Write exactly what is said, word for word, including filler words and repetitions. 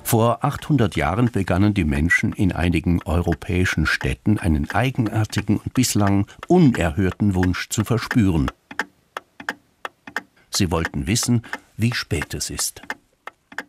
Vor achthundert Jahren begannen die Menschen in einigen europäischen Städten einen eigenartigen und bislang unerhörten Wunsch zu verspüren. Sie wollten wissen, wie spät es ist.